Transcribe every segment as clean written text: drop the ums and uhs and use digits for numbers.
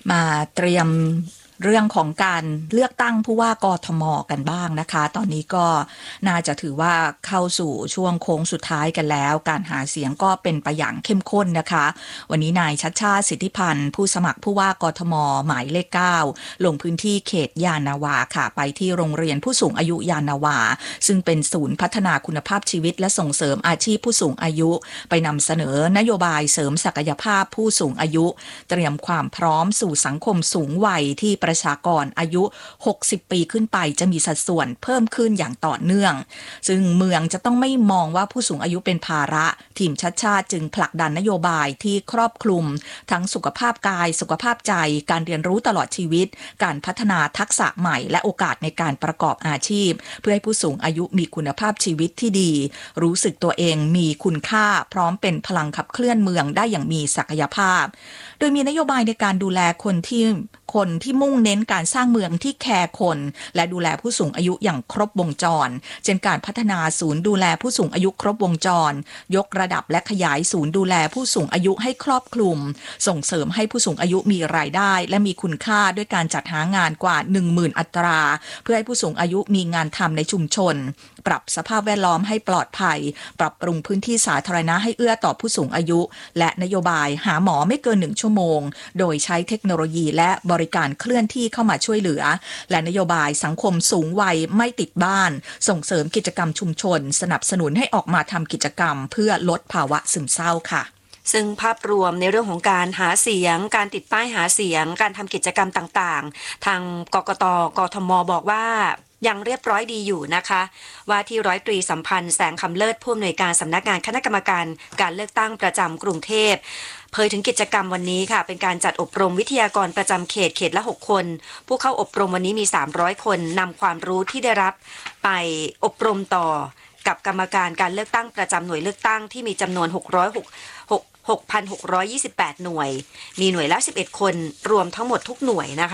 มาเตรียมเรื่องของการเลือกตั้งผู้ว่ากทมกันบ้างนะคะตอนนี้ก็น่าจะถือว่าเข้าสู่ช่วงโค้งสุดท้ายกันแล้วการหาเสียงก็เป็นไปอย่างเข้มข้นนะคะวันนี้นายชัชชาติสิทธิพันธ์ผู้สมัครผู้ว่ากทมหมายเลข9ลงพื้นที่เขตยานนาวาค่ะไปที่โรงเรียนผู้สูงอายุยานนาวาซึ่งเป็นศูนย์พัฒนาคุณภาพชีวิตและส่งเสริมอาชีพผู้สูงอายุไปนำเสนอนโยบายเสริมศักยภาพผู้สูงอายุเตรียมความพร้อมสู่สังคมสูงวัยที่ประชากรอายุ 60 ปีขึ้นไปจะมีสัดส่วนเพิ่มขึ้นอย่างต่อเนื่องซึ่งเมืองจะต้องไม่มองว่าผู้สูงอายุเป็นภาระทีมชัดชาติจึงผลักดันนโยบายที่ครอบคลุมทั้งสุขภาพกายสุขภาพใจการเรียนรู้ตลอดชีวิตการพัฒนาทักษะใหม่และโอกาสในการประกอบอาชีพเพื่อให้ผู้สูงอายุมีคุณภาพชีวิตที่ดีรู้สึกตัวเองมีคุณค่าพร้อมเป็นพลังขับเคลื่อนเมืองได้อย่างมีศักยภาพโดยมีนโยบายในการดูแลคนที่มุ่งเน้นการสร้างเมืองที่แคร์คนและดูแลผู้สูงอายุอย่างครบวงจรเช่นการพัฒนาศูนย์ดูแลผู้สูงอายุครบวงจรยกระดับและขยายศูนย์ดูแลผู้สูงอายุให้ครอบคลุมส่งเสริมให้ผู้สูงอายุมีรายได้และมีคุณค่าด้วยการจัดหางานกว่า 10,000 อัตราเพื่อให้ผู้สูงอายุมีงานทำในชุมชนปรับสภาพแวดล้อมให้ปลอดภัยปรับปรุงพื้นที่สาธารณะให้เอื้อต่อผู้สูงอายุและนโยบายหาหมอไม่เกิน1 ชั่วโมงโดยใช้เทคโนโลยีและบริการเคลื่อนที่เข้ามาช่วยเหลือและนโยบายสังคมสูงวัยไม่ติดบ้านส่งเสริมกิจกรรมชุมชนสนับสนุนให้ออกมาทำกิจกรรมเพื่อลดภาวะซึมเศร้าค่ะซึ่งภาพรวมในเรื่องของการหาเสียงการติดป้ายหาเสียงการทำกิจกรรมต่างๆทางกกต.กทม.บอกว่ายังเรียบร้อยดีอยู่นะคะว่าที่ร้อยตรีสัมพันธ์แสงคำเลิศผู้อำนวยการสำนักงานคณะกรรมการการเลือกตั้งประจำกรุงเทพเผยถึงกิจกรรมวันนี้ค่ะเป็นการจัดอบรมวิทยากรประจำเขตละ6 คนผู้เข้าอบรมวันนี้มี300 คนนำความรู้ที่ได้รับไปอบรมต่อกับกรรมการการเลือกตั้งประจำหน่วยเลือกตั้งที่มีจำนวน6,628 หน่วยมีหน่วยละ11 คนรวมทั้งหมดทุกหน่วยนะคะ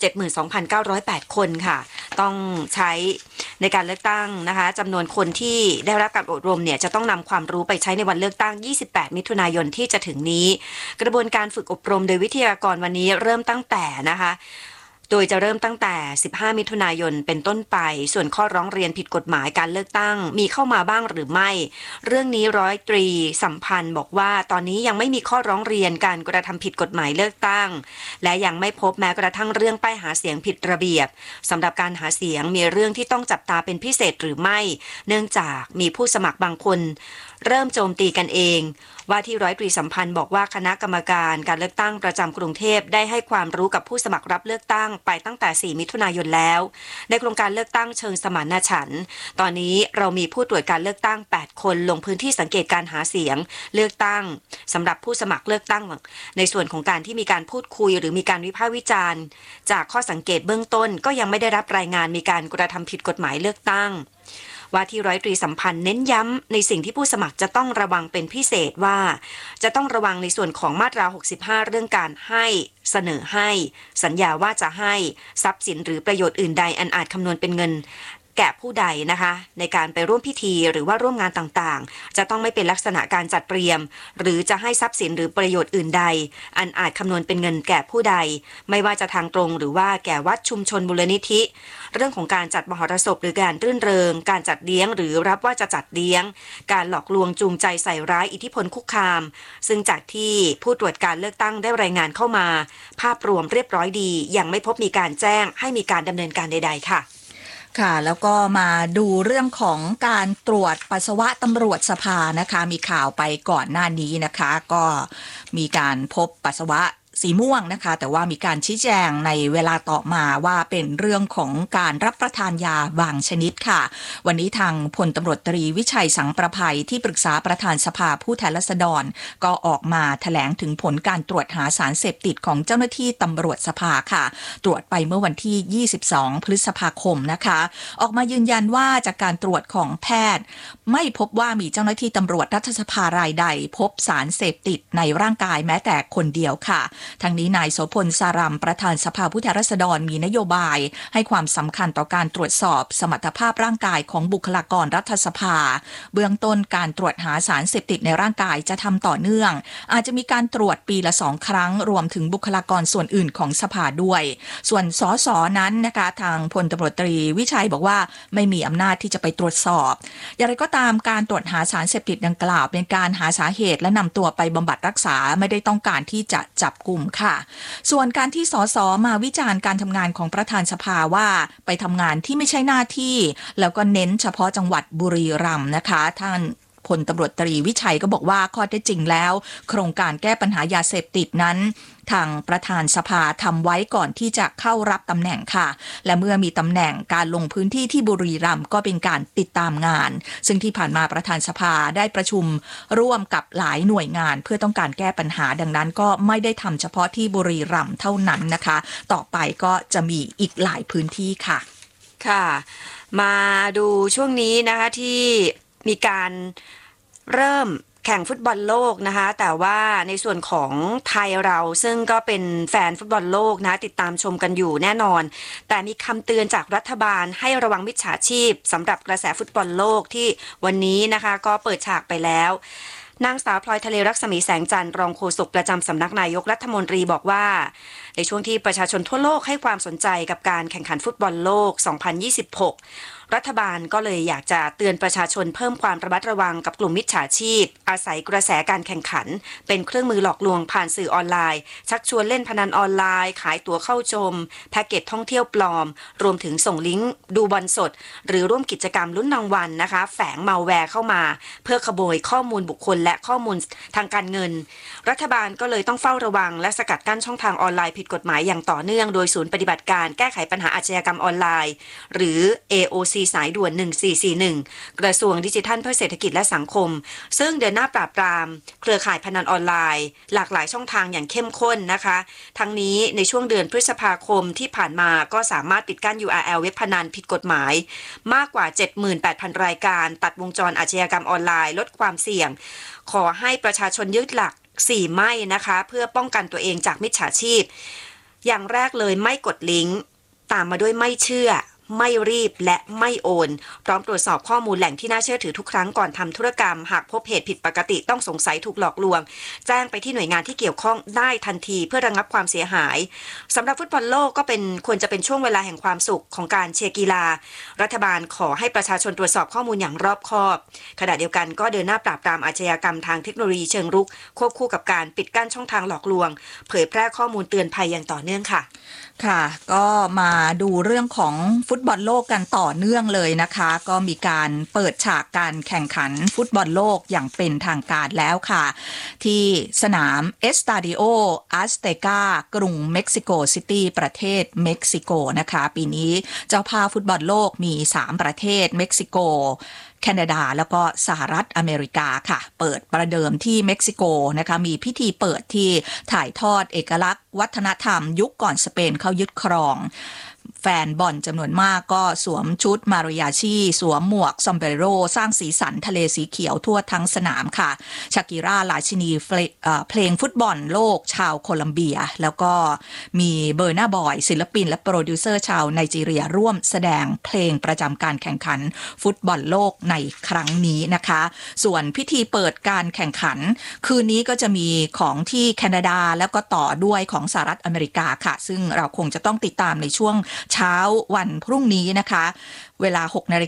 72,908 คนค่ะต้องใช้ในการเลือกตั้งนะคะจำนวนคนที่ได้รับการอบรมเนี่ยจะต้องนำความรู้ไปใช้ในวันเลือกตั้ง28 มิถุนายนที่จะถึงนี้กระบวนการฝึกอบรมโดยวิทยากรวันนี้เริ่มตั้งแต่นะคะโดยจะเริ่มตั้งแต่15 มิถุนายนเป็นต้นไปส่วนข้อร้องเรียนผิดกฎหมายการเลือกตั้งมีเข้ามาบ้างหรือไม่เรื่องนี้ร้อยตรีสัมพันธ์บอกว่าตอนนี้ยังไม่มีข้อร้องเรียนการกระทำผิดกฎหมายเลือกตั้งและยังไม่พบแม้กระทั่งเรื่องป้ายหาเสียงผิดระเบียบสำหรับการหาเสียงมีเรื่องที่ต้องจับตาเป็นพิเศษหรือไม่เนื่องจากมีผู้สมัครบางคนเริ่มโจมตีกันเองว่าที่ร้อยตรีสัมพันธ์บอกว่าคณะกรรมการการเลือกตั้งประจำกรุงเทพได้ให้ความรู้กับผู้สมัครรับเลือกตั้งไปตั้งแต่4 มิถุนายนแล้วในโครงการเลือกตั้งเชิงสมานฉันท์ตอนนี้เรามีผู้ตรวจการเลือกตั้ง8 คนลงพื้นที่สังเกตการหาเสียงเลือกตั้งสำหรับผู้สมัครเลือกตั้งในส่วนของการที่มีการพูดคุยหรือมีการวิพากษ์วิจารณ์จากข้อสังเกตเบื้องต้นก็ยังไม่ได้รับรายงานมีการกระทำผิดกฎหมายเลือกตั้งว่าที่ร้อยตรีสัมพันธ์เน้นย้ำในสิ่งที่ผู้สมัครจะต้องระวังเป็นพิเศษว่าจะต้องระวังในส่วนของมาตรา65เรื่องการให้เสนอให้สัญญาว่าจะให้ทรัพย์สินหรือประโยชน์อื่นใดอันอาจคำนวณเป็นเงินแก่ผู้ใดนะคะในการไปร่วมพิธีหรือว่าร่วมงานต่างๆจะต้องไม่เป็นลักษณะการจัดเตรียมหรือจะให้ทรัพย์สินหรือประโยชน์อื่นใดอันอาจคำนวณเป็นเงินแก่ผู้ใดไม่ว่าจะทางตรงหรือว่าแก่วัดชุมชนมูลนิธิเรื่องของการจัดมหรสพหรือการรื่นเริงการจัดเลี้ยงหรือรับว่าจะจัดเลี้ยงการหลอกลวงจูงใจใส่ร้ายอิทธิพลคุกคามซึ่งจากที่ผู้ตรวจการเลือกตั้งได้รายงานเข้ามาภาพรวมเรียบร้อยดียังไม่พบมีการแจ้งให้มีการดำเนินการใดๆค่ะค่ะแล้วก็มาดูเรื่องของการตรวจปัสสาวะตำรวจสภานะคะมีข่าวไปก่อนหน้านี้นะคะก็มีการพบปัสสาวะสีม่วงนะคะแต่ว่ามีการชี้แจงในเวลาต่อมาว่าเป็นเรื่องของการรับประทานยาบางชนิดค่ะวันนี้ทางพลตำรวจตรีวิชัยสังประภัยที่ปรึกษาประธานสภาผู้แทนราษฎรก็ออกมาแถลงถึงผลการตรวจหาสารเสพติดของเจ้าหน้าที่ตำรวจสภาค่ะตรวจไปเมื่อวันที่22 พฤษภาคมนะคะออกมายืนยันว่าจากการตรวจของแพทย์ไม่พบว่ามีเจ้าหน้าที่ตำรวจรัฐสภารายใดพบสารเสพติดในร่างกายแม้แต่คนเดียวค่ะทางนี้นายโสพลสารัมประธานสภาผู้แทนราษฎรมีนโยบายให้ความสำคัญต่อการตรวจสอบสมรรถภาพร่างกายของบุคลากรรัฐสภาเบื้องต้นการตรวจหาสารเสพติดในร่างกายจะทำต่อเนื่องอาจจะมีการตรวจปีละ2 ครั้งรวมถึงบุคลากรส่วนอื่นของสภาด้วยส่วนสสนั้นนะคะทางพลตำรวจตรีวิชัยบอกว่าไม่มีอำนาจที่จะไปตรวจสอบอย่างไรก็ตามการตรวจหาสารเสพติดดังกล่าวเป็นการหาสาเหตุและนำตัวไปบำบัดรักษาไม่ได้ต้องการที่จะจับกลุ่มค่ะส่วนการที่สสมาวิจารณ์การทำงานของประธานสภาว่าไปทำงานที่ไม่ใช่หน้าที่แล้วก็เน้นเฉพาะจังหวัดบุรีรัมย์นะคะท่านพลตำรวจตรีวิชัยก็บอกว่าข้อเท็จจริงแล้วโครงการแก้ปัญหายาเสพติดนั้นทางประธานสภาทำไว้ก่อนที่จะเข้ารับตำแหน่งค่ะและเมื่อมีตำแหน่งการลงพื้นที่ที่บุรีรัมย์ก็เป็นการติดตามงานซึ่งที่ผ่านมาประธานสภาได้ประชุมร่วมกับหลายหน่วยงานเพื่อต้องการแก้ปัญหาดังนั้นก็ไม่ได้ทำเฉพาะที่บุรีรัมย์เท่านั้นนะคะต่อไปก็จะมีอีกหลายพื้นที่ค่ะค่ะมาดูช่วงนี้นะคะที่มีการเริ่มแข่งฟุตบอลโลกนะคะแต่ว่าในส่วนของไทยเราซึ่งก็เป็นแฟนฟุตบอลโลกนะติดตามชมกันอยู่แน่นอนแต่มีคำเตือนจากรัฐบาลให้ระวังมิจฉาชีพสำหรับกระแสฟุตบอลโลกที่วันนี้นะคะก็เปิดฉากไปแล้วนางสาวพลอยทะเลรักษมีแสงจันทร์รองโฆษกประจำสำนักนายกรัฐมนตรีบอกว่าในช่วงที่ประชาชนทั่วโลกให้ความสนใจกับการแข่งขันฟุตบอลโลก 2026รัฐบาลก็เลยอยากจะเตือนประชาชนเพิ่มความระมัดระวังกับกลุ่มมิจฉาชีพอาศัยกระแสการแข่งขันเป็นเครื่องมือหลอกลวงผ่านสื่อออนไลน์ชักชวนเล่นพนันออนไลน์ขายตั๋วเข้าชมแพ็กเกจท่องเที่ยวปลอมรวมถึงส่งลิงก์ดูบอลสดหรือร่วมกิจกรรมลุ้นรางวัลนะคะแฝงมัลแวร์เข้ามาเพื่อขโมยข้อมูลบุคคลและข้อมูลทางการเงินรัฐบาลก็เลยต้องเฝ้าระวังและสกัดกั้นช่องทางออนไลน์ผิดกฎหมายอย่างต่อเนื่องโดยศูนย์ปฏิบัติการแก้ไขปัญหาอาชญากรรมออนไลน์หรือ AOC สายด่วน1441กระทรวงดิจิทัลเพื่อเศรษฐกิจและสังคมซึ่งเดินหน้าปราบปรามเครือข่ายพนันออนไลน์หลากหลายช่องทางอย่างเข้มข้นนะคะทั้งนี้ในช่วงเดือนพฤษภาคมที่ผ่านมาก็สามารถปิดกั้น URL เว็บพนันผิดกฎหมายมากกว่า 78,000 รายการตัดวงจรอาชญากรรมออนไลน์ลดความเสี่ยงขอให้ประชาชนยึดหลัก4ไม่นะคะเพื่อป้องกันตัวเองจากมิจฉาชีพอย่างแรกเลยไม่กดลิงก์ตามมาด้วยไม่เชื่อไม่รีบและไม่โอนพร้อมตรวจสอบข้อมูลแหล่งที่น่าเชื่อถือทุกครั้งก่อนทำธุรกรรมหากพบเหตุผิดปกติต้องสงสัยถูกหลอกลวงแจ้งไปที่หน่วยงานที่เกี่ยวข้องได้ทันทีเพื่อระงับความเสียหายสำหรับฟุตบอลโลกก็ควรจะเป็นช่วงเวลาแห่งความสุขของการเชียร์กีฬารัฐบาลขอให้ประชาชนตรวจสอบข้อมูลอย่างรอบคอบขณะเดียวกันก็เดินหน้าปราบปรามอาชญากรรมทางเทคโนโลยีเชิงรุกควบคู่กับการปิดกั้นช่องทางหลอกลวงเผยแพร่ข้อมูลเตือนภัยอย่างต่อเนื่องค่ะค่ะก็มาดูเรื่องของฟุตบอลโลกกันต่อเนื่องเลยนะคะก็มีการเปิดฉากการแข่งขันฟุตบอลโลกอย่างเป็นทางการแล้วค่ะที่สนามเอสตาดิโออัสเตกากรุงเม็กซิโกซิตี้ประเทศเม็กซิโกนะคะปีนี้เจ้าภาพฟุตบอลโลกมี3ประเทศเม็กซิโกแคนาดาแล้วก็สหรัฐอเมริกาค่ะเปิดประเดิมที่เม็กซิโกนะคะมีพิธีเปิดที่ถ่ายทอดเอกลักษณ์วัฒนธรรมยุคก่อนสเปนเข้ายึดครองแฟนบอลจำนวนมากก็สวมชุดมาริอาชีสวมหมวกซัมเบโรสร้างสีสันทะเลสีเขียวทั่วทั้งสนามค่ะชากิราราชินีเพลงฟุตบอลโลกชาวโคลัมเบียแล้วก็มีเบอร์นาบอยศิลปินและโปรดิวเซอร์ชาวไนจีเรียร่วมแสดงเพลงประจำการแข่งขันฟุตบอลโลกในครั้งนี้นะคะส่วนพิธีเปิดการแข่งขันคืนนี้ก็จะมีของที่แคนาดาแล้วก็ต่อด้วยของสหรัฐอเมริกาค่ะซึ่งเราคงจะต้องติดตามในช่วงเช้าวันพรุ่งนี้นะคะเวลา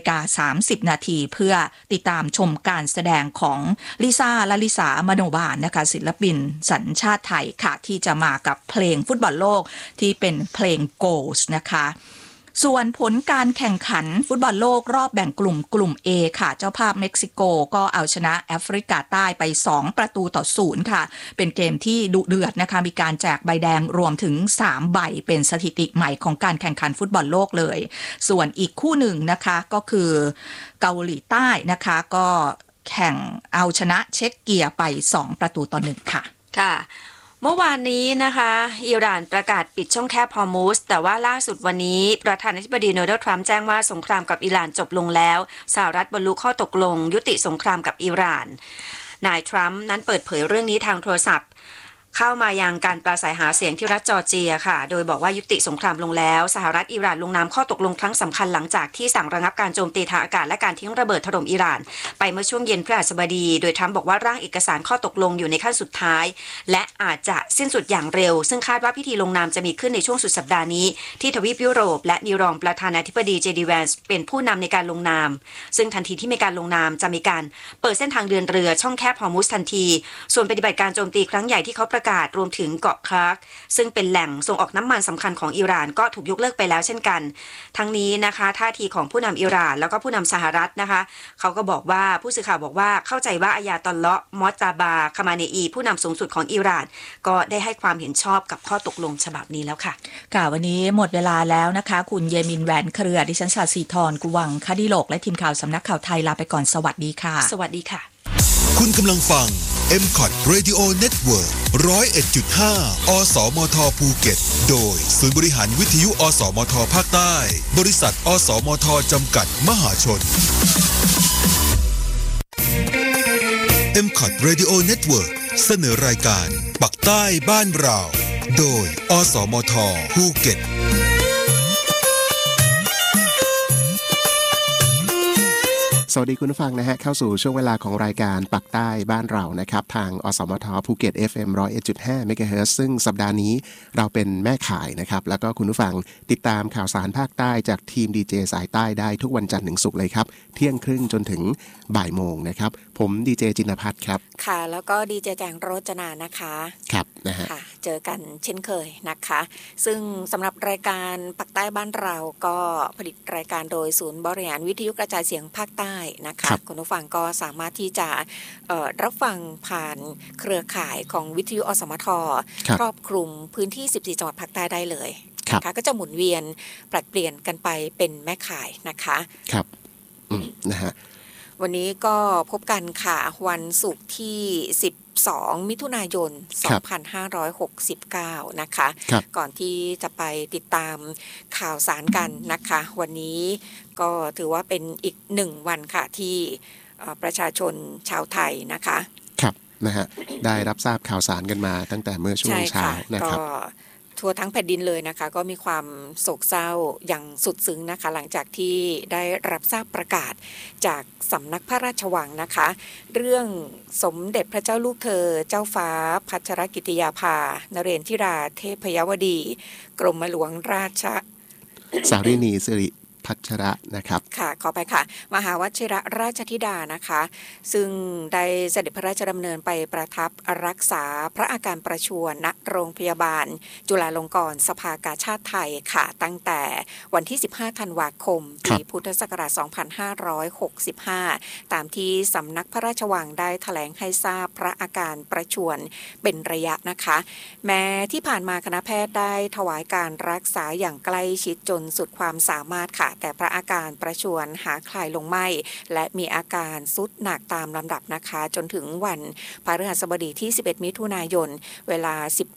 6:30 นาทีเพื่อติดตามชมการแสดงของลิซ่าและลิสามโนบาลนะคะศิลปินสัญชาติไทยค่ะที่จะมากับเพลงฟุตบอลโลกที่เป็นเพลง Goals นะคะส่วนผลการแข่งขันฟุตบอลโลกรอบแบ่งกลุ่ม A ค่ะเจ้าภาพเม็กซิโกก็เอาชนะแอฟริกาใต้ไป2-0ค่ะเป็นเกมที่ดุเดือดนะคะมีการแจกใบแดงรวมถึง3ใบเป็นสถิติใหม่ของการแข่งขันฟุตบอลโลกเลยส่วนอีกคู่หนึ่งนะคะก็คือเกาหลีใต้นะคะก็แข่งเอาชนะเช็กเกียไป2-1ค่ะค่ะเมื่อวานนี้นะคะอิหร่านประกาศปิดช่องแคบฮอร์มุซแต่ว่าล่าสุดวันนี้ประธานาธิบดีโดนัลด์ทรัมป์แจ้งว่าสงครามกับอิหร่านจบลงแล้วสหรัฐบรรลุข้อตกลงยุติสงครามกับอิหร่านนายทรัมป์นั้นเปิดเผยเรื่องนี้ทางโทรศัพท์เข้ามายังการปราศัยหาเสียงที่รัฐจอร์เจียค่ะโดยบอกว่ายุติสงครามลงแล้วสหรัฐอิหร่านลงนามข้อตกลงครั้งสำคัญหลังจากที่สั่งระงับการโจมตีทางอากาศและการทิ้งระเบิดถล่มอิหร่านไปเมื่อช่วงเย็นพฤหัสบดีโดยทรัมป์บอกว่าร่างเอกสารข้อตกลงอยู่ในขั้นสุดท้ายและอาจจะสิ้นสุดอย่างเร็วซึ่งคาดว่าพิธีลงนามจะมีขึ้นในช่วงสุดสัปดาห์นี้ที่ทวีปยุโรปและมีรองประธานาธิบดีเจดีแวนส์เป็นผู้นำในการลงนามซึ่งทันทีที่มีการลงนามจะมีการเปิดเส้นทางเดินเรือช่องแคบฮอร์มุซทันทีส่วนปฏิบัติการโจมตีครั้งใหญ่ที่เขาประกาศรวมถึงเกาะคลาร์กซึ่งเป็นแหล่งส่งออกน้ำมันสำคัญของอิหร่านก็ถูกยกเลิกไปแล้วเช่นกันทั้งนี้นะคะท่าทีของผู้นำอิหร่านแล้วก็ผู้นำสหรัฐนะคะเขาก็บอกว่าผู้สื่อข่าวบอกว่าเข้าใจว่าอายาตอลเลาะห์มอตาบาคามาเนอีผู้นำสูงสุดของอิหร่านก็ได้ให้ความเห็นชอบกับข้อตกลงฉบับนี้แล้วค่ะค่ะวันนี้หมดเวลาแล้วนะคะคุณเยมินแหวนเครือดิฉันชาสีทรกุวังคดิโลกและทีมข่าวสำนักข่าวไทยลาไปก่อนสวัสดีค่ะสวัสดีค่ะคุณกำลังฟัง MCOT Radio Network 101.5 อสมทภูเก็ตโดยศูนย์บริหารวิทยุอสมทภาคใต้บริษัทอสมทจำกัดมหาชน MCOT Radio Network เสนอรายการปักใต้บ้านเราโดยอสมทภูเก็ตสวัสดีคุณผู้ฟังนะฮะเข้าสู่ช่วงเวลาของรายการปักใต้บ้านเรานะครับทางอสมทภูเก็ต FM 101.5 เมกะเฮิรตซ์ซึ่งสัปดาห์นี้เราเป็นแม่ข่ายนะครับแล้วก็คุณผู้ฟังติดตามข่าวสารภาคใต้จากทีมดีเจสายใต้ได้ทุกวันจันทร์ถึงศุกร์เลยครับเที่ยงครึ่งจนถึงบ่ายโมงนะครับผมดีเจจินภัทรครับค่ะแล้วก็ดีเจแจงโรจนานะคะครับนะฮะค่ะเจอกันเช่นเคยนะคะซึ่งสำหรับรายการปักใต้บ้านเราก็ผลิตรายการโดยศูนย์บริหารวิทยุกระจายเสียงภาคใต้นะคะคุณผู้ฟังก็สามารถที่จะรับฟังผ่านเครือข่ายของวิทยุอสมทครอบคลุมพื้นที่14จังหวัดภาคใต้ได้เลยนะคะก็จะหมุนเวียนปรับเปลี่ยนกันไปเป็นแม่ข่ายนะคะครับนะฮะวันนี้ก็พบกันค่ะวันศุกร์ที่12มิถุนายน2569นะคะก่อนที่จะไปติดตามข่าวสารกันนะคะวันนี้ก็ถือว่าเป็นอีก1วันค่ะที่ประชาชนชาวไทยนะคะครับนะฮะได้รับทราบข่าวสารกันมาตั้งแต่เมื่อช่วงเช้านะครับทั่วทั้งแผ่นดินเลยนะคะก็มีความโศกเศร้าอย่างสุดซึ้งนะคะหลังจากที่ได้รับทราบประกาศจากสำนักพระราชวังนะคะเรื่องสมเด็จพระเจ้าลูกเธอเจ้าฟ้าพัชรกิติยาภานเรนทิราเทพยวดีกรมหลวงราชสารินีสิริพัชระนะครับค่ะขอไปค่ะมหาวชิรราชธิดานะคะซึ่งได้เสด็จพระราชดำเนินไปประทับรักษาพระอาการประชวรณโรงพยาบาลจุฬาลงกรณ์สภากาชาดไทยค่ะตั้งแต่วันที่15ธันวาคมปีพุทธศักราช2565ตามที่สำนักพระราชวังได้แถลงให้ทราบพระอาการประชวรเป็นระยะนะคะแม้ที่ผ่านมาคณะแพทย์ได้ถวายการรักษาอย่างใกล้ชิดจนสุดความสามารถค่ะแต่พระอาการประชวรหาคลายลงไม่และมีอาการทรุดหนักตามลำดับนะคะจนถึงวันพฤหัสบดีที่11มิถุนายนเวลา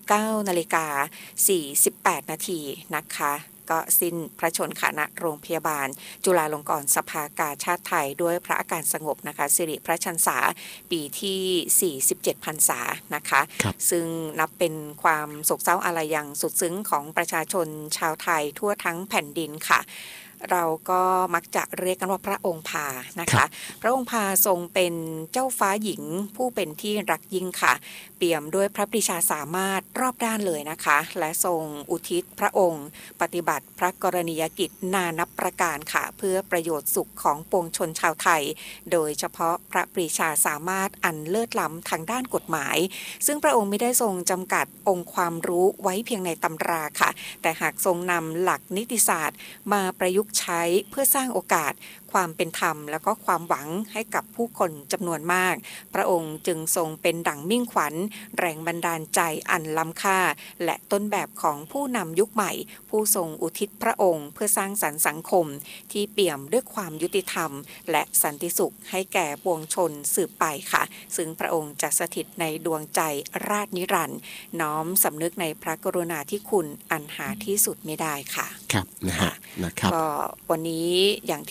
19:48 นาทีนะคะก็สิ้นพระชนม์ณโรงพยาบาลจุฬาลงกรณ์สภากาชาดไทยด้วยพระอาการสงบนะคะสิริพระชรรษาปีที่47พรรษานะคะซึ่งนับเป็นความโศกเศร้าอาลัยอย่างสุดซึ้งของประชาชนชาวไทยทั่วทั้งแผ่นดินค่ะเราก็มักจะเรียกกันว่าพระองค์พานะคะพระองค์พาทรงเป็นเจ้าฟ้าหญิงผู้เป็นที่รักยิ่งค่ะเปี่ยมด้วยพระปรีชาสามารถรอบด้านเลยนะคะและทรงอุทิศพระองค์ปฏิบัติพระกรณียกิจนานับประการค่ะเพื่อประโยชน์สุขของปวงชนชาวไทยโดยเฉพาะพระปรีชาสามารถอันเลิศล้ำทางด้านกฎหมายซึ่งพระองค์ไม่ได้ทรงจำกัดองค์ความรู้ไว้เพียงในตำราค่ะแต่หากทรงนำหลักนิติศาสตร์มาประยุกต์ใช้เพื่อสร้างโอกาสความเป็นธรรมและก็ความหวังให้กับผู้คนจำนวนมากพระองค์จึงทรงเป็นดั่งมิ่งขวัญแรงบันดาลใจอันล้ำค่าและต้นแบบของผู้นำยุคใหม่ผู้ทรงอุทิศพระองค์เพื่อสร้างสรรค์สังคมที่เปี่ยมด้วยความยุติธรรมและสันติสุขให้แก่ปวงชนสืบไปค่ะซึ่งพระองค์จะสถิตในดวงใจราชนิรันดร์น้อมสำนึกในพระกรุณาธิคุณอันหาที่สุดไม่ได้ค่ะครับนะครับก็วันนี้อย่างที่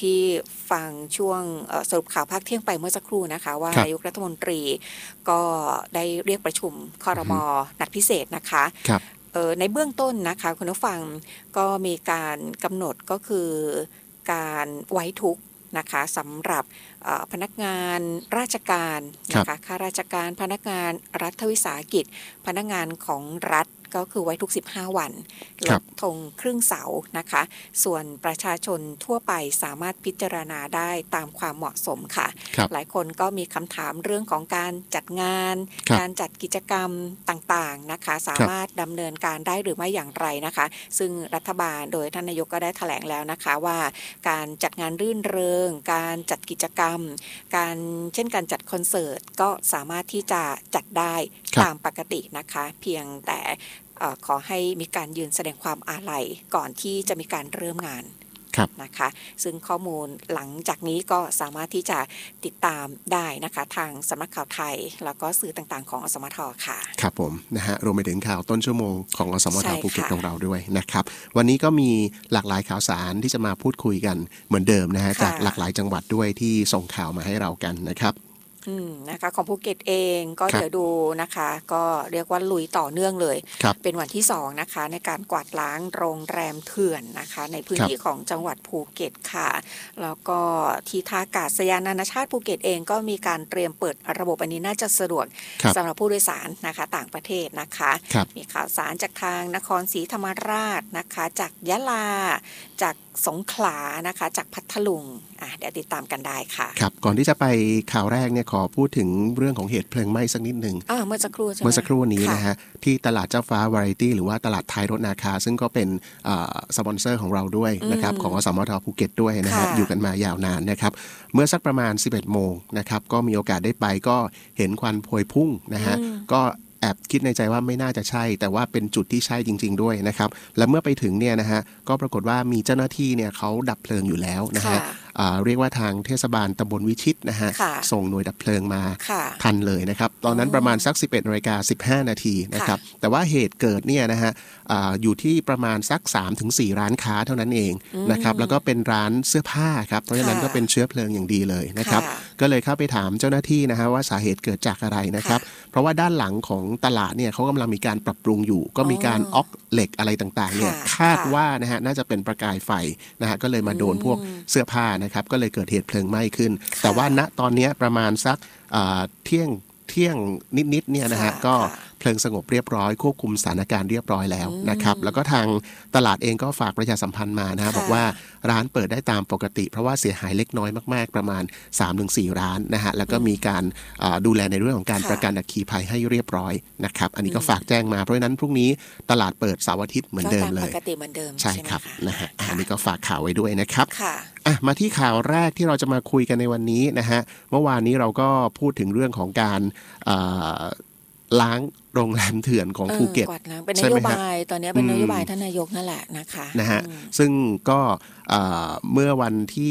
ฟังช่วงสรุปข่าวภาคเที่ยงไปเมื่อสักครู่นะคะว่านายกรัฐมนตรีก็ได้เรียกประชุมครม.นัดพิเศษนะคะในเบื้องต้นนะคะคุณผู้ฟังก็มีการกำหนดก็คือการไว้ทุกข์นะคะสำหรับพนักงานราชการนะคะข้าราชการพนักงานรัฐวิสาหกิจพนักงานของรัฐก็คือไว้ทุก15วันลดธงครึ่งเสานะคะส่วนประชาชนทั่วไปสามารถพิจารณาได้ตามความเหมาะสมค่ะหลายคนก็มีคำถามเรื่องของการจัดงานการจัดกิจกรรมต่างๆนะคะสามารถดำเนินการได้หรือไม่อย่างไรนะคะซึ่งรัฐบาลโดยท่านนายกก็ได้แถลงแล้วนะคะว่าการจัดงานรื่นเริงการจัดกิจกรรมเช่นการจัดคอนเสิร์ตก็สามารถที่จะจัดได้ตามปกตินะคะเพียงแต่ขอให้มีการยืนแสดงความอาลัยก่อนที่จะมีการเริ่มงานนะคะซึ่งข้อมูลหลังจากนี้ก็สามารถที่จะติดตามได้นะคะทางสำนักข่าวไทยแล้วก็สื่อต่างๆของอสมทค่ะครับผมนะฮะรวมไปถึงข่าวต้นชั่วโมงของอสมทภูเก็ตของเราด้วยนะครับวันนี้ก็มีหลากหลายข่าวสารที่จะมาพูดคุยกันเหมือนเดิมนะฮะจากหลากหลายจังหวัดด้วยที่ส่งข่าวมาให้เรากันนะครับนะคะของภูเก็ตเองก็เดี๋ยวดูนะคะก็เรียกว่าลุยต่อเนื่องเลยเป็นวันที่2นะคะในการกวาดล้างโรงแรมเถื่อนนะคะในพื้นที่ของจังหวัดภูเก็ตค่ะแล้วก็ที่ท่าอากาศยานนานาชาติภูเก็ตเองก็มีการเตรียมเปิดระบบอันนี้น่าจะสะดวกสำหรับผู้โดยสารนะคะต่างประเทศนะคะมีข่าวสารจากทางนครศรีธรรมราชนะคะจากยะลาจากสงขลานะคะจากพัทลุงเดี๋ยวติดตามกันได้ค่ะครับก่อนที่จะไปข่าวแรกเนี่ยขอพูดถึงเรื่องของเหตุเพลิงไหม้สักนิดหนึ่งเมื่อสักครู่นี้นะฮะที่ตลาดเจ้าฟ้าวาไรตี้หรือว่าตลาดท้ายรถนาคาซึ่งก็เป็นสปอนเซอร์ของเราด้วยนะครับของอสมทภูเก็ตด้วยนะฮะอยู่กันมายาวนานนะครับเมื่อสักประมาณ 11 โมงนะครับก็มีโอกาสได้ไปก็เห็นควันพวยพุ่งนะฮะก็แอบคิดในใจว่าไม่น่าจะใช่แต่ว่าเป็นจุดที่ใช่จริงๆด้วยนะครับและเมื่อไปถึงเนี่ยนะฮะก็ปรากฏว่ามีเจ้าหน้าที่เนี่ยเขาดับเพลิงอยู่แล้วนะฮะเรียกว่าทางเทศบาลตำบลวิชิตนะฮะส่งหน่วยดับเพลิงมาทันเลยนะครับตอนนั้นประมาณสัก 11:15 นาทีนะครับแต่ว่าเหตุเกิดเนี่ยนะฮะอยู่ที่ประมาณสัก 3-4 ร้านค้าเท่านั้นเองนะครับแล้วก็เป็นร้านเสื้อผ้าครับเพราะฉะนั้นก็เป็นเชื้อเพลิงอย่างดีเลยนะครับก็เลยเข้าไปถามเจ้าหน้าที่นะฮะว่าสาเหตุเกิดจากอะไรนะครับเพราะว่าด้านหลังของตลาดเนี่ยเขากำลังมีการปรับปรุงอยู่ก็มีการออกเหล็กอะไรต่างๆเนี่ยคาดว่านะฮะน่าจะเป็นประกายไฟนะฮะก็เลยมาโดนพวกเสื้อผ้านะครับก็เลยเกิดเหตุเพลิงไหม้ขึ้นแต่ว่าณตอนนี้ประมาณสักเที่ยงนิดๆเนี่ยนะฮะก็เพลิงสงบเรียบร้อยควบคุมสถานการณ์เรียบร้อยแล้วนะครับแล้วก็ทางตลาดเองก็ฝากประชาสัมพันธ์มานะฮะบอกว่าร้านเปิดได้ตามปกติเพราะว่าเสียหายเล็กน้อยมากๆประมาณ 3-4 ร้านนะฮะแล้วก็มีการดูแลในเรื่องของการประกันอัคคีภัยให้เรียบร้อยนะครับอันนี้ก็ฝากแจ้งมาเพราะฉะนั้นพรุ่งนี้ตลาดเปิดเสาร์อาทิตย์เหมือนเดิมเลยปกติเหมือนเดิมใช่ครับนะฮะอันนี้ก็ฝากข่าวไว้ด้วยนะครับมาที่ข่าวแรกที่เราจะมาคุยกันในวันนี้นะฮะเมื่อวานนี้เราก็พูดถึงเรื่องของการล้างโรงแรมเถื่อนของภูเก็ตเป็นนโยบายตอนนี้เป็นนโยบายท่านนายกนั่นแหละนะคะนะฮะซึ่งก็เมื่อวันที่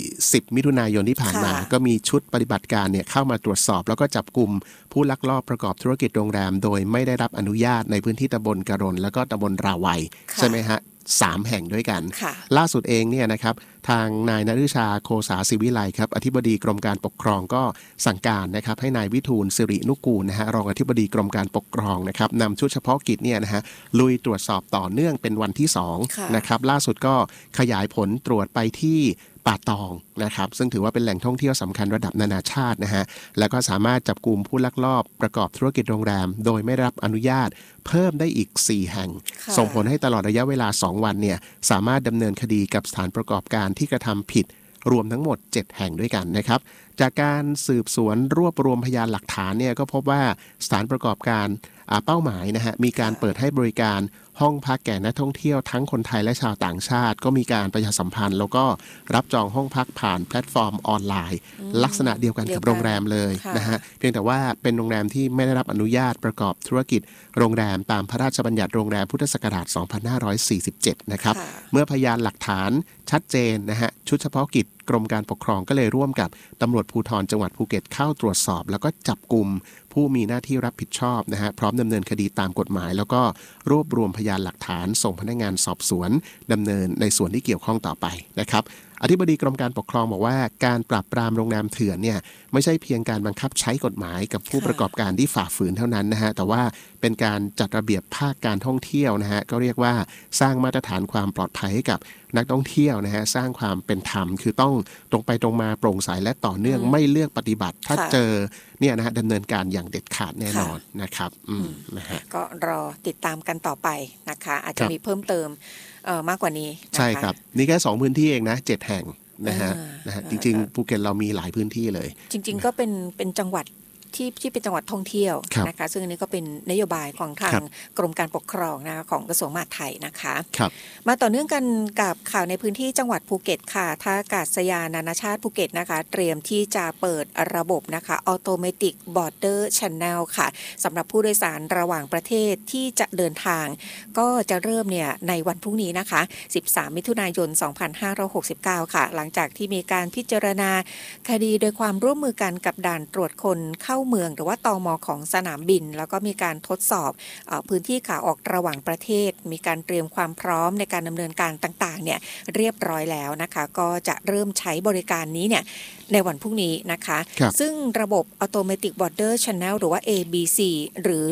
10มิถุนายนที่ผ่านมาก็มีชุดปฏิบัติการเนี่ยเข้ามาตรวจสอบแล้วก็จับกุมผู้ลักลอบประกอบธุรกิจโรงแรมโดยไม่ได้รับอนุญาตในพื้นที่ตำบลกะรนแล้วก็ตำบลราวัยใช่ไหมฮะ3 แห่งด้วยกันล่าสุดเองเนี่ยนะครับทางนายณฤชาโคสาศิวิไลครับอธิบดีกรมการปกครองก็สั่งการนะครับให้นายวิทูลสิรินุกูลนะฮะรองอธิบดีกรมการปกครองนะครับนำชุดเฉพาะกิจเนี่ยนะฮะลุยตรวจสอบต่อเนื่องเป็นวันที่2นะครับล่าสุดก็ขยายผลตรวจไปที่ป่าตองนะครับซึ่งถือว่าเป็นแหล่งท่องเที่ยวสำคัญระดับนานาชาตินะฮะแล้วก็สามารถจับกุมผู้ลักลอบประกอบธุรกิจโรงแรมโดยไม่ได้รับอนุญาตเพิ่มได้อีก4 แห่งส่งผลให้ตลอดระยะเวลา2 วันเนี่ยสามารถดำเนินคดีกับสถานประกอบการที่กระทำผิดรวมทั้งหมด7 แห่งด้วยกันนะครับจากการสืบสวนรวบรวมพยานหลักฐานเนี่ยก็พบว่าสถานประกอบการเป้าหมายนะฮะมีการเปิดให้บริการห้องพักแก่นักท่องเที่ยวทั้งคนไทยและชาวต่างชาติก็มีการประชาสัมพันธ์แล้วก็รับจองห้องพักผ่านแพลตฟอร์มออนไลน์ลักษณะเดียวกันกับโรงแรมเลยนะฮะเพียงแต่ว่าเป็นโรงแรมที่ไม่ได้รับอนุญาตประกอบธุรกิจโรงแรมตามพระราชบัญญัติโรงแรมพุทธศักราช 2547 นะครับเมื่อพยานหลักฐานชัดเจนนะฮะชุดเฉพาะกิจกรมการปกครองก็เลยร่วมกับตำรวจภูธรจังหวัดภูเก็ตเข้าตรวจสอบแล้วก็จับกุมผู้มีหน้าที่รับผิดชอบนะฮะพร้อมดำเนินคดีตามกฎหมายแล้วก็รวบรวมพยานหลักฐานส่งพนักงานสอบสวนดำเนินในส่วนที่เกี่ยวข้องต่อไปนะครับอธิบดีกรมการปกครองบอกว่าการปราบปรามโรงแรมเถื่อนเนี่ยไม่ใช่เพียงการบังคับใช้กฎหมายกับผู้ประกอบการที่ฝ่าฝืนเท่านั้นนะฮะแต่ว่าเป็นการจัดระเบียบภาคการท่องเที่ยวนะฮะก็เรียกว่าสร้างมาตรฐานความปลอดภัยให้กับนักท่องเที่ยวนะฮะสร้างความเป็นธรรมคือต้องตรงไปตรงมาโปร่งใสและต่อเนื่องไม่เลือกปฏิบัติถ้าเจอเนี่ยนะฮะดำเนินการอย่างเด็ดขาดแน่นอนนะครับนะฮะก็รอติดตามกันต่อไปนะคะอาจจะมีเพิ่มเติมมากกว่านี้ใช่ครับนี่แค่2พื้นที่เองนะ7แห่งนะฮะจริงๆภูเก็ตเรามีหลายพื้นที่เลยจริงๆก็เป็นจังหวัดที่เป็นจังหวัดท่องเที่ยวนะคะซึ่งอันนี้ก็เป็นนโยบายของทางกรมการปกครองนะคะของกระทรวงมหาดไทยนะคะมาต่อเนื่องกันกับข่าวในพื้นที่จังหวัดภูเก็ตค่ะท่าอากาศยานนานาชาติภูเก็ตนะคะเตรียมที่จะเปิดระบบนะคะ Automatic Border Channel ค่ะสำหรับผู้โดยสารระหว่างประเทศที่จะเดินทางก็จะเริ่มเนี่ยในวันพรุ่งนี้นะคะ13มิถุนายน2569ค่ะหลังจากที่มีการพิจารณาคดีโดยความร่วมมือกันกับด่านตรวจคนเข้าเมืองหรือว่าตม.ของสนามบินแล้วก็มีการทดสอบพื้นที่ขาออกระหว่างประเทศมีการเตรียมความพร้อมในการดำเนินการต่างๆเนี่ยเรียบร้อยแล้วนะคะก็จะเริ่มใช้บริการนี้เนี่ยในวันพรุ่งนี้นะคะซึ่งระบบ Automatic Border Channel หรือว่า ABC หรือ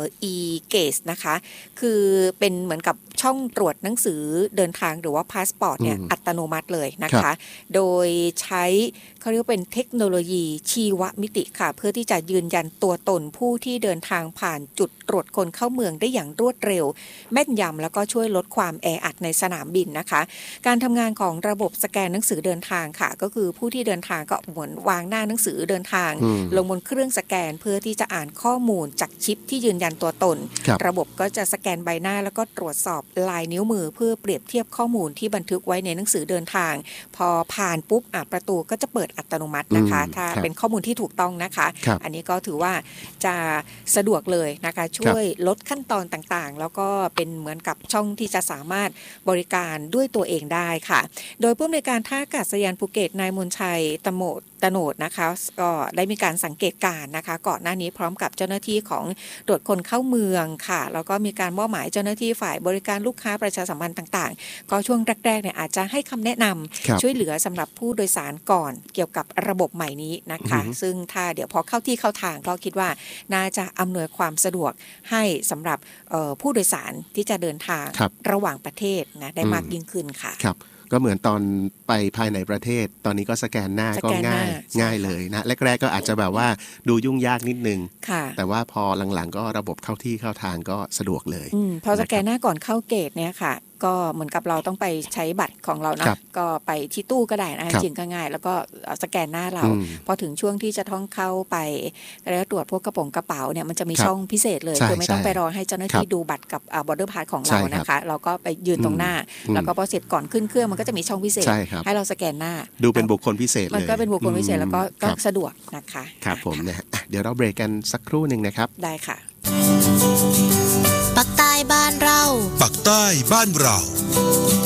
e-gate นะคะคือเป็นเหมือนกับช่องตรวจหนังสือเดินทางหรือว่าพาสปอร์ตเนี่ยอัตโนมัติเลยนะคะโดยใช้เขาเรียกว่าเป็นเทคโนโลยีชีวมิติค่ะเพื่อที่จะยืนยันตัวตนผู้ที่เดินทางผ่านจุดตรวจคนเข้าเมืองได้อย่างรวดเร็วแม่นยำแล้วก็ช่วยลดความแออัดในสนามบินนะคะการทำงานของระบบสแกนหนังสือเดินทางค่ะก็คือผู้ที่เดินทางก็เหมือนวางหน้าหนังสือเดินทางลงบนเครื่องสแกนเพื่อที่จะอ่านข้อมูลจากชิปที่ยืนยันตัวตนระบบก็จะสแกนใบหน้าแล้วก็ตรวจสอบลายนิ้วมือเพื่อเปรียบเทียบข้อมูลที่บันทึกไว้ในหนังสือเดินทางพอผ่านปุ๊บประตูก็จะเปิดอัตโนมัตินะคะถ้าเป็นข้อมูลที่ถูกต้องนะคะอันนี้ก็ถือว่าจะสะดวกเลยนะคะช่วยลดขั้นตอนต่างๆแล้วก็เป็นเหมือนกับช่องที่จะสามารถบริการด้วยตัวเองได้ค่ะโดยผู้อำนวยการท่าอากาศยานภูเก็ตนายมนชัยตโนดนะคะก็ได้มีการสังเกตการณ์นะคะก่อนหน้านี้พร้อมกับเจ้าหน้าที่ของตรวจคนเข้าเมืองค่ะแล้วก็มีการมอบหมายเจ้าหน้าที่ฝ่ายบริการลูกค้าประชาสัมพันธ์ต่างๆก็ช่วงแรกๆเนี่ยอาจจะให้คำแนะนำช่วยเหลือสำหรับผู้โดยสารก่อนเกี่ยวกับระบบใหม่นี้นะคะซึ่งถ้าเดี๋ยวพอเข้าที่เข้าทางก็คิดว่าน่าจะอำนวยความสะดวกให้สำหรับผู้โดยสารที่จะเดินทางระหว่างประเทศนะได้มากยิ่งขึ้นค่ะก็เหมือนตอนไปภายในประเทศตอนนี้ก็สแกนหน้าก็ง่ายเลยนะแรกๆก็อาจจะแบบว่าดูยุ่งยากนิดนึงแต่ว่าพอหลังๆก็ระบบเข้าที่เข้าทางก็สะดวกเลยพอสแกนหน้าก่อนเข้าเกตเนี่ยค่ะก็เหมือนกับเราต้องไปใช้บัตรของเรานะก็ไปที่ตู้ก็ได้นะจริงก็ง่ายแล้วก็สแกนหน้าเราพอถึงช่วงที่จะต้องเข้าไปแล้วตรวจพวกกระเป๋าเนี่ยมันจะมีช่องพิเศษเลยคือไม่ต้องไปรอให้เจ้าหน้าที่ดูบัตรกับบอร์เดอร์พาสของเรานะคะเราก็ไปยืนตรงหน้าแล้วก็พอเสร็จก่อนขึ้นเครื่องมันก็จะมีช่องพิเศษให้เราสแกนหน้าดูเป็นบุคคลพิเศษเลยมันก็เป็นบุคคลพิเศษแล้วก็สะดวกนะคะครับผมนะเดี๋ยวเราเบรกกันสักครู่นึงนะครับได้ค่ะปักใต้บ้านเราปักใต้บ้านเรา